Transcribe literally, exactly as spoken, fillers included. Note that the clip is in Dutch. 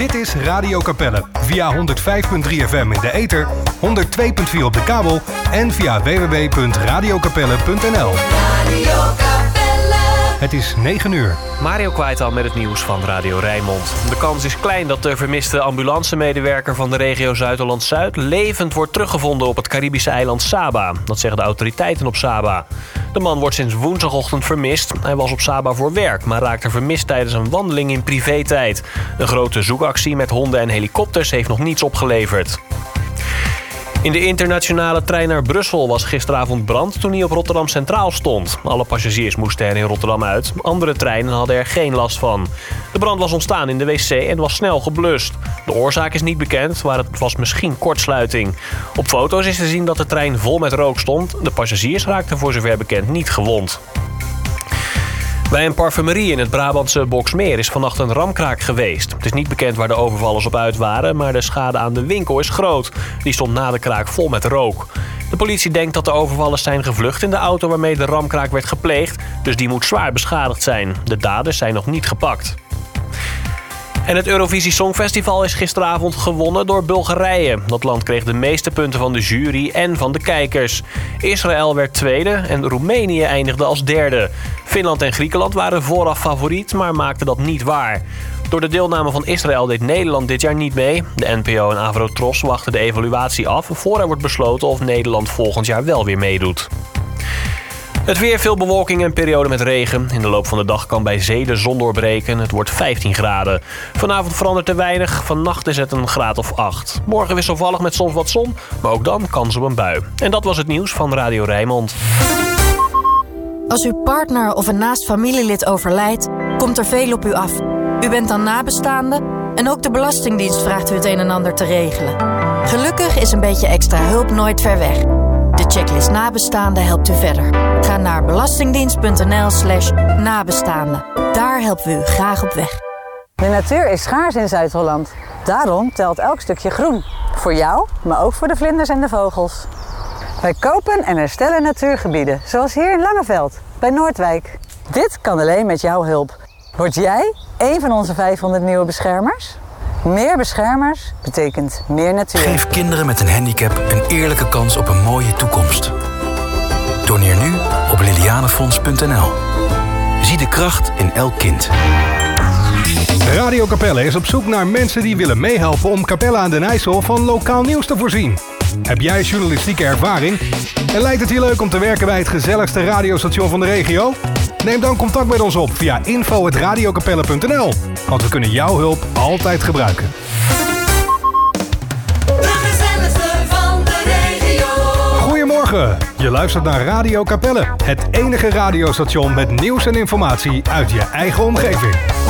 Dit is Radio Capelle. Via honderd vijf komma drie F M in de ether, honderd twee komma vier op de kabel en via w w w punt radio capelle punt n l. Radio Capelle. Het is negen uur. Mario Kwijtal met het nieuws van Radio Rijnmond. De kans is klein dat de vermiste ambulancemedewerker van de regio Zuid-Holland-Zuid levend wordt teruggevonden op het Caribische eiland Saba. Dat zeggen de autoriteiten op Saba. De man wordt sinds woensdagochtend vermist. Hij was op Saba voor werk, maar raakte vermist tijdens een wandeling in privé-tijd. Een grote zoekactie met honden en helikopters heeft nog niets opgeleverd. In de internationale trein naar Brussel was gisteravond brand toen hij op Rotterdam Centraal stond. Alle passagiers moesten er in Rotterdam uit. Andere treinen hadden er geen last van. De brand was ontstaan in de wc en was snel geblust. De oorzaak is niet bekend, maar het was misschien kortsluiting. Op foto's is te zien dat de trein vol met rook stond. De passagiers raakten voor zover bekend niet gewond. Bij een parfumerie in het Brabantse Boxmeer is vannacht een ramkraak geweest. Het is niet bekend waar de overvallers op uit waren, maar de schade aan de winkel is groot. Die stond na de kraak vol met rook. De politie denkt dat de overvallers zijn gevlucht in de auto waarmee de ramkraak werd gepleegd, dus die moet zwaar beschadigd zijn. De daders zijn nog niet gepakt. En het Eurovisie Songfestival is gisteravond gewonnen door Bulgarije. Dat land kreeg de meeste punten van de jury en van de kijkers. Israël werd tweede en Roemenië eindigde als derde. Finland en Griekenland waren vooraf favoriet, maar maakten dat niet waar. Door de deelname van Israël deed Nederland dit jaar niet mee. De N P O en Avrotros wachten de evaluatie af voor er wordt besloten of Nederland volgend jaar wel weer meedoet. Het weer, veel bewolking en periode met regen. In de loop van de dag kan bij zee de zon doorbreken. Het wordt vijftien graden. Vanavond verandert er weinig. Vannacht is het een graad of acht. Morgen wisselvallig met soms wat zon, maar ook dan kans op een bui. En dat was het nieuws van Radio Rijnmond. Als uw partner of een naast familielid overlijdt, komt er veel op u af. U bent dan nabestaande en ook de Belastingdienst vraagt u het een en ander te regelen. Gelukkig is een beetje extra hulp nooit ver weg. De checklist nabestaanden helpt u verder. Ga naar belastingdienst.nl slash nabestaanden. Daar helpen we u graag op weg. De natuur is schaars in Zuid-Holland. Daarom telt elk stukje groen. Voor jou, maar ook voor de vlinders en de vogels. Wij kopen en herstellen natuurgebieden, zoals hier in Langeveld, bij Noordwijk. Dit kan alleen met jouw hulp. Word jij een van onze vijfhonderd nieuwe beschermers? Meer beschermers betekent meer natuur. Geef kinderen met een handicap een eerlijke kans op een mooie toekomst. Doneer nu op lilianefonds punt n l. Zie de kracht in elk kind. Radio Capelle is op zoek naar mensen die willen meehelpen om Capelle aan den IJssel van lokaal nieuws te voorzien. Heb jij journalistieke ervaring? En lijkt het je leuk om te werken bij het gezelligste radiostation van de regio? Neem dan contact met ons op via info at radio capelle punt n l. Want we kunnen jouw hulp altijd gebruiken. De gezelligste van de regio. Goedemorgen, je luistert naar Radio Capelle. Het enige radiostation met nieuws en informatie uit je eigen omgeving.